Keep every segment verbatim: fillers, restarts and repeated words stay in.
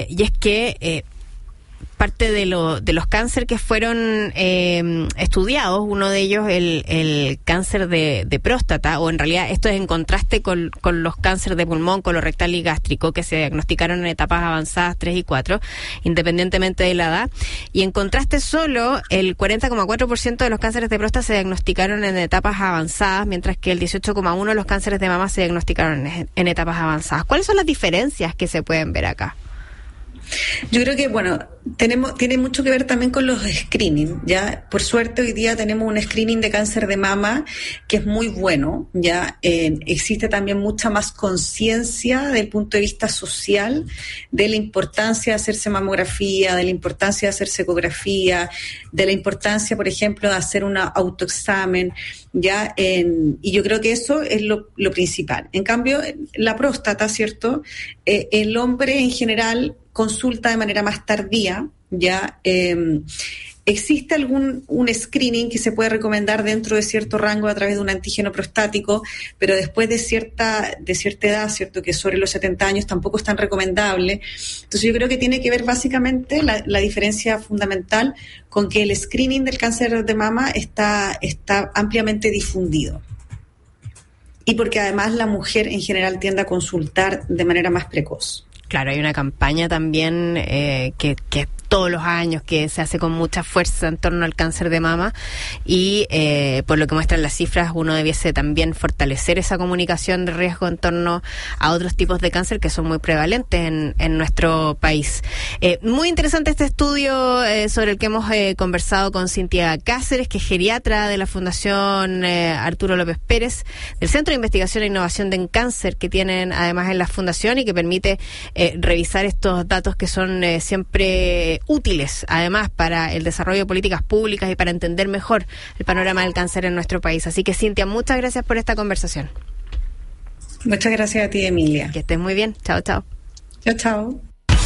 eh, y es que eh, parte de, lo, de los cánceres que fueron eh, estudiados, uno de ellos el, el cáncer de, de próstata, o en realidad esto es en contraste con, con los cánceres de pulmón, colorectal y gástrico, que se diagnosticaron en etapas avanzadas tres y cuatro, independientemente de la edad, y en contraste solo el cuarenta coma cuatro por ciento de los cánceres de próstata se diagnosticaron en etapas avanzadas, mientras que el dieciocho coma uno por ciento de los cánceres de mama se diagnosticaron en, en etapas avanzadas. ¿Cuáles son las diferencias que se pueden ver acá? Yo creo que, bueno, tenemos tiene mucho que ver también con los screening, ya. Por suerte hoy día tenemos un screening de cáncer de mama que es muy bueno, ya. Eh, existe también mucha más conciencia desde el punto de vista social de la importancia de hacerse mamografía, de la importancia de hacerse ecografía, de la importancia, por ejemplo, de hacer un autoexamen, ya. Eh, y yo creo que eso es lo, lo principal. En cambio, la próstata, ¿cierto? Eh, el hombre en general consulta de manera más tardía, ya. Eh, ¿Existe algún un screening que se puede recomendar dentro de cierto rango a través de un antígeno prostático, pero después de cierta de cierta edad, cierto, que sobre los setenta años tampoco es tan recomendable? Entonces yo creo que tiene que ver básicamente la, la diferencia fundamental con que el screening del cáncer de mama está, está ampliamente difundido. Y porque además la mujer en general tiende a consultar de manera más precoz. Claro, hay una campaña también eh, que, que todos los años que se hace con mucha fuerza en torno al cáncer de mama y eh, por lo que muestran las cifras uno debiese también fortalecer esa comunicación de riesgo en torno a otros tipos de cáncer que son muy prevalentes en, en nuestro país. Eh, muy interesante este estudio eh, sobre el que hemos eh, conversado con Cintia Cáceres, que es geriatra de la Fundación eh, Arturo López Pérez, del Centro de Investigación e Innovación de Cáncer que tienen además en la Fundación y que permite eh, revisar estos datos que son eh, siempre útiles, además, para el desarrollo de políticas públicas y para entender mejor el panorama del cáncer en nuestro país. Así que, Cintia, muchas gracias por esta conversación. Muchas gracias a ti, Emilia. Que estés muy bien. Chao, chao. Chao, chao.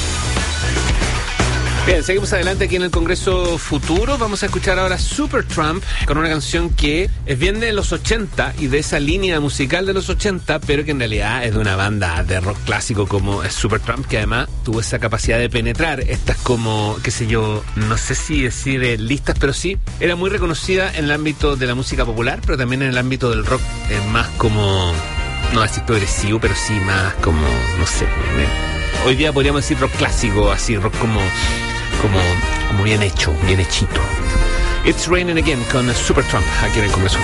Bien, seguimos adelante aquí en el Congreso Futuro. Vamos a escuchar ahora Supertramp con una canción que es bien de los ochenta y de esa línea musical de los ochenta, pero que en realidad es de una banda de rock clásico como es Supertramp, que además tuvo esa capacidad de penetrar estas como, qué sé yo, no sé si decir eh, listas, pero sí, era muy reconocida en el ámbito de la música popular, pero también en el ámbito del rock, eh, más como, no decir progresivo, pero sí más como, no sé, eh, hoy día podríamos decir rock clásico, así, rock como... Como, como bien hecho, bien hechito. It's Raining Again con Supertramp aquí en el Congreso.